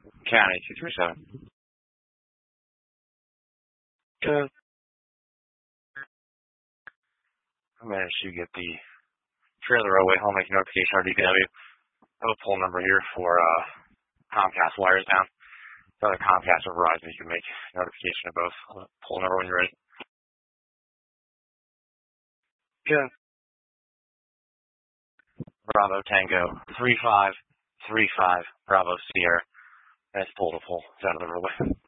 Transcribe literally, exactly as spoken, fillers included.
County two three seven. Good. I managed to get the trailer away home making notification or D P W. I have a poll number here for uh, Comcast wires down. So either Comcast or Verizon, you can make notification of both. I'll poll number when you're ready. Good. Bravo Tango three five three five Bravo Sierra. That's pull to pull. It's out of the roadway.